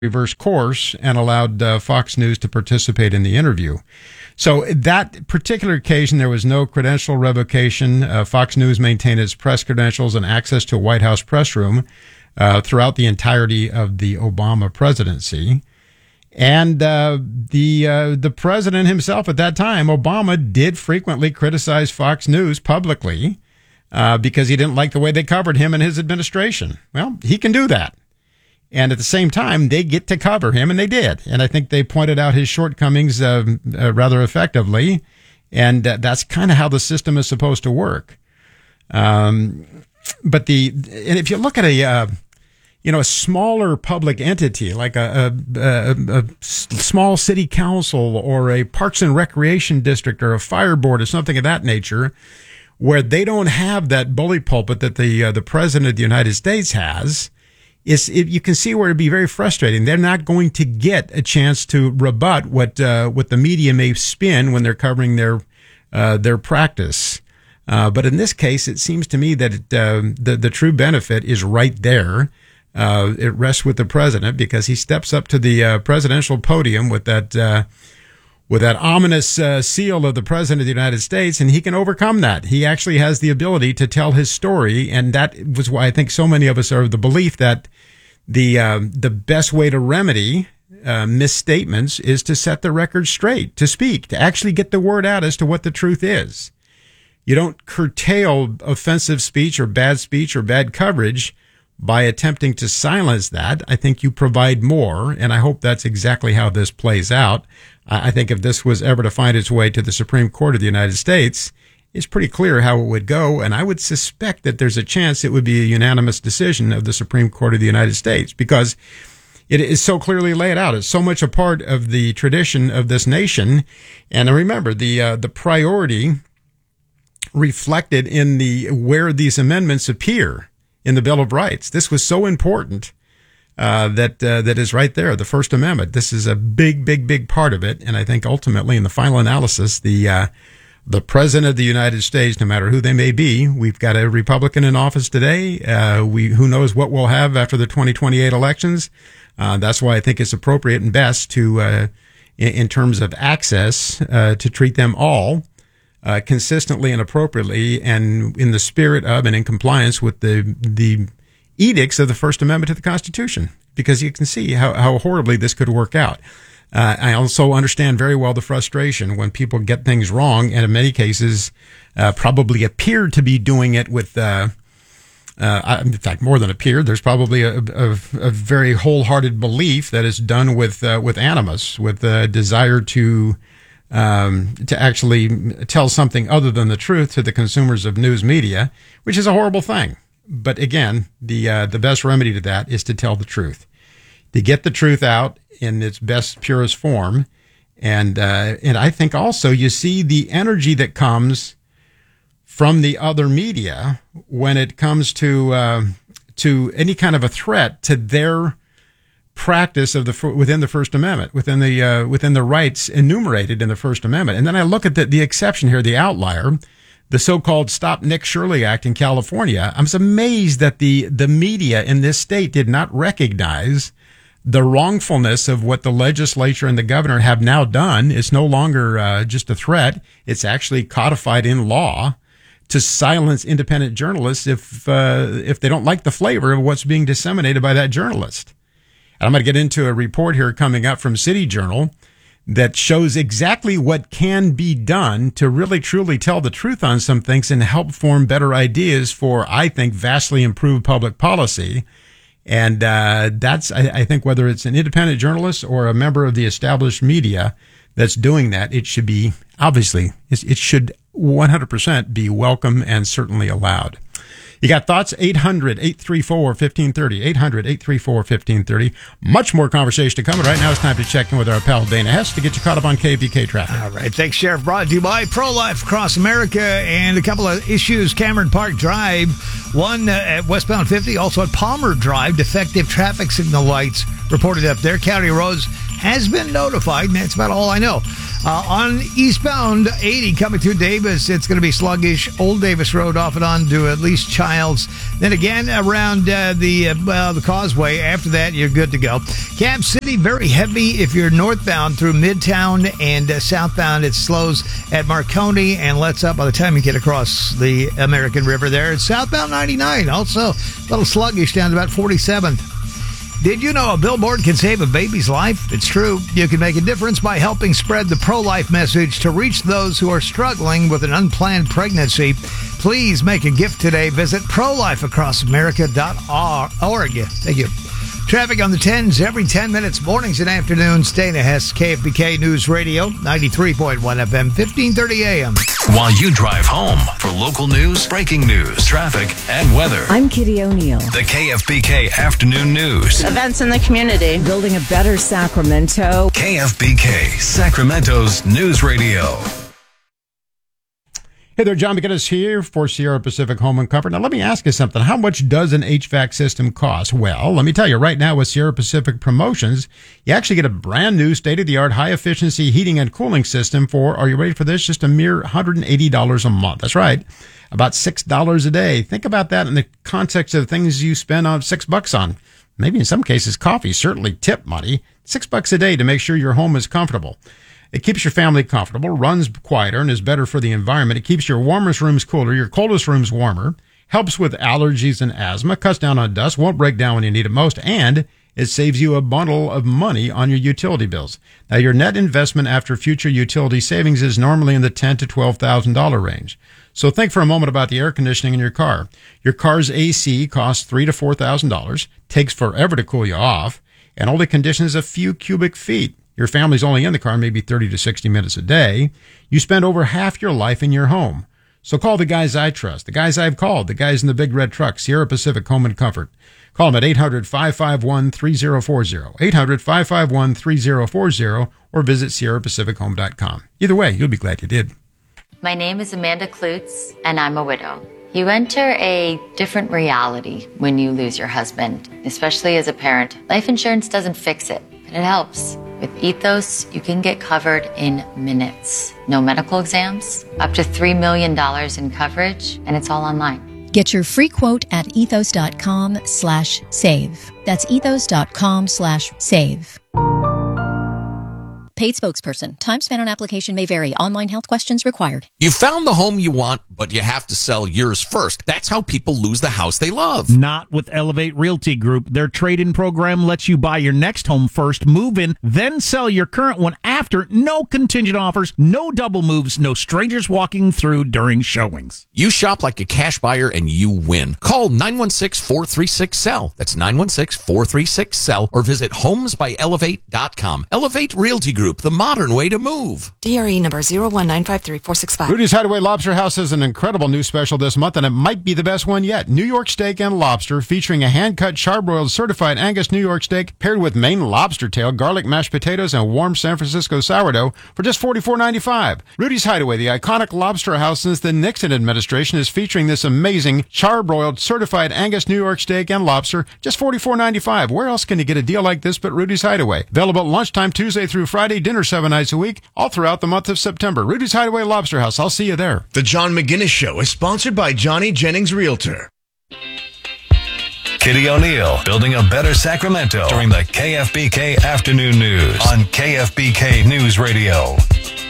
reverse course and allowed Fox News to participate in the interview. So that particular occasion, there was no credential revocation. Fox News maintained its press credentials and access to a White House press room throughout the entirety of the Obama presidency. And the president himself at that time, Obama, did frequently criticize Fox News publicly because he didn't like the way they covered him and his administration. Well, he can do that. And at the same time, they get to cover him, and they did. And I think they pointed out his shortcomings rather effectively. And that's kind of how the system is supposed to work. And if you look at a smaller public entity like a small city council or a parks and recreation district or a fire board or something of that nature, where they don't have that bully pulpit that the president of the United States has, you can see where it'd be very frustrating. They're not going to get a chance to rebut what the media may spin when they're covering their practice. But in this case, it seems to me that the true benefit is right there. It rests with the president because he steps up to the presidential podium with that ominous seal of the president of the United States, and he can overcome that. He actually has the ability to tell his story, and that was why I think so many of us are of the belief that the best way to remedy misstatements is to set the record straight, to speak, to actually get the word out as to what the truth is. You don't curtail offensive speech or bad coverage by attempting to silence that. I think you provide more, and I hope that's exactly how this plays out. I think if this was ever to find its way to the Supreme Court of the United States, it's pretty clear how it would go, and I would suspect that there's a chance it would be a unanimous decision of the Supreme Court of the United States because it is so clearly laid out. It's so much a part of the tradition of this nation. And remember, the priority reflected in where these amendments appear in the Bill of Rights. This was so important that is right there, the First Amendment. This is a big part of it, and I think ultimately, in the final analysis, the president of the United States, no matter who they may be, we've got a Republican in office today. Who knows what we'll have after the 2028 elections. That's why I think it's appropriate and best to, in terms of access, to treat them all consistently and appropriately, and in the spirit of and in compliance with the edicts of the First Amendment to the Constitution, because you can see how horribly this could work out. I also understand very well the frustration when people get things wrong, and in many cases probably appear to be doing it with, in fact, more than appear. There's probably a very wholehearted belief that is done with animus, with a desire to actually tell something other than the truth to the consumers of news media, which is a horrible thing. But again, the best remedy to that is to tell the truth, to get the truth out in its best, purest form. And I think also you see the energy that comes from the other media when it comes to any kind of a threat to their practice of within the First Amendment, within the rights enumerated in the First Amendment. And then I look at the exception here, the outlier, the so-called Stop Nick Shirley Act in California. I'm amazed that the media in this state did not recognize the wrongfulness of what the legislature and the governor have now done. It's no longer just a threat. It's actually codified in law to silence independent journalists if they don't like the flavor of what's being disseminated by that journalist. And I'm going to get into a report here coming up from City Journal that shows exactly what can be done to really truly tell the truth on some things and help form better ideas for, I think, vastly improved public policy. And that's, I think, whether it's an independent journalist or a member of the established media that's doing that, it should be, obviously, it should 100% be welcome and certainly allowed. You got thoughts? 800-834-1530. 800-834-1530. Much more conversation to come. But right now it's time to check in with our pal Dana Hess to get you caught up on KVK traffic. All right. Thanks, Sheriff. Brought to you by Pro-Life Across America, and a couple of issues. Cameron Park Drive, one at westbound 50, also at Palmer Drive. Defective traffic signal lights reported up there. County Roads has been notified, and that's about all I know. On eastbound 80 coming through Davis, it's going to be sluggish. Old Davis Road off and on to at least Childs. Then again around the Causeway. After that, you're good to go. Cap City, very heavy if you're northbound through Midtown, and southbound it slows at Marconi and lets up by the time you get across the American River there. It's southbound 99, also a little sluggish down to about 47th. Did you know a billboard can save a baby's life? It's true. You can make a difference by helping spread the pro-life message to reach those who are struggling with an unplanned pregnancy. Please make a gift today. Visit prolifeacrossamerica.org. Thank you. Traffic on the 10s every 10 minutes, mornings and afternoons. Dana Hess, KFBK News Radio, 93.1 FM, 1530 AM. While you drive home for local news, breaking news, traffic, and weather. I'm Kitty O'Neill. The KFBK Afternoon News. Events in the community. Building a better Sacramento. KFBK, Sacramento's News Radio. Hey there, John McGinnis here for Sierra Pacific Home and Comfort. Now, let me ask you something. How much does an HVAC system cost? Well, let me tell you, right now with Sierra Pacific promotions, you actually get a brand new state-of-the-art high-efficiency heating and cooling system for, are you ready for this, just a mere $180 a month. That's right, about $6 a day. Think about that in the context of things you spend on $6 on. Maybe in some cases, coffee, certainly tip money. $6 a day to make sure your home is comfortable. It keeps your family comfortable, runs quieter, and is better for the environment. It keeps your warmest rooms cooler, your coldest rooms warmer, helps with allergies and asthma, cuts down on dust, won't break down when you need it most, and it saves you a bundle of money on your utility bills. Now, your net investment after future utility savings is normally in the $10,000 to $12,000 range. So think for a moment about the air conditioning in your car. Your car's AC costs $3,000 to $4,000, takes forever to cool you off, and only conditions a few cubic feet. Your family's only in the car maybe 30 to 60 minutes a day. You spend over half your life in your home. So call the guys I trust, the guys I've called, the guys in the big red truck, Sierra Pacific Home and Comfort. Call them at 800-551-3040, 800-551-3040, or visit sierrapacifichome.com. Either way, you'll be glad you did. My name is Amanda Klutz, and I'm a widow. You enter a different reality when you lose your husband, especially as a parent. Life insurance doesn't fix it, but it helps. With Ethos, you can get covered in minutes. No medical exams, up to $3 million in coverage, and it's all online. Get your free quote at ethos.com/save. That's ethos.com/save. Paid spokesperson. Time spent on application may vary. Online health questions required. You found the home you want, but you have to sell yours first. That's how people lose the house they love. Not with Elevate Realty Group. Their trade-in program lets you buy your next home first, move in, then sell your current one after. No contingent offers, no double moves, no strangers walking through during showings. You shop like a cash buyer and you win. Call 916-436-SELL. That's 916-436-SELL, or visit homesbyelevate.com. Elevate Realty Group, the modern way to move. DRE number 019534665. Rudy's Hideaway Lobster House has an incredible new special this month, and it might be the best one yet. New York steak and lobster, featuring a hand-cut, charbroiled, certified Angus New York steak paired with Maine lobster tail, garlic mashed potatoes, and warm San Francisco sourdough for just $44.95. Rudy's Hideaway, the iconic lobster house since the Nixon administration, is featuring this amazing charbroiled, certified Angus New York steak and lobster, just $44.95. Where else can you get a deal like this but Rudy's Hideaway? Available at lunchtime Tuesday through Friday, dinner 7 nights a week, all throughout the month of September. Rudy's Hideaway Lobster House. I'll see you there. The John McGinnis Show is sponsored by Johnny Jennings Realtor. Kitty O'Neill, building a better Sacramento during the KFBK Afternoon News on KFBK News Radio.